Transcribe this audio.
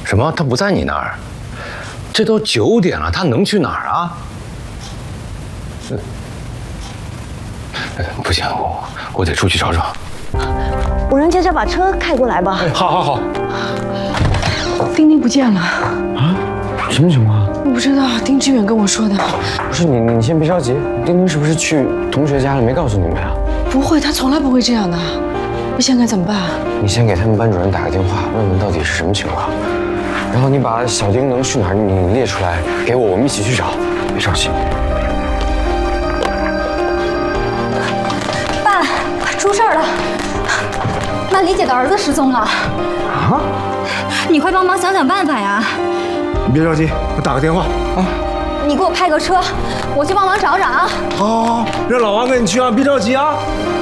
什么？他不在你那儿？这都9点了，他能去哪儿啊？不行，我得出去找找。 我让佳佳把车开过来吧。 好。 丁丁不见了啊？什么情况？ 我不知道，丁志远跟我说的。 不是你先别着急，丁丁是不是去同学家了？没告诉你们呀？ 不会，他从来不会这样的。我现在该怎么办？ 你先给他们班主任打个电话，问问到底是什么情况。然后你把小丁能去哪儿，你列出来给我，我们一起去找。别着急。 爸，出事儿了！那李姐的儿子失踪了。 啊！ 你快帮忙想想办法呀！ 你别着急，我打个电话啊。 你给我派个车，我去帮忙找找啊。 好，让老王跟你去啊，别着急啊。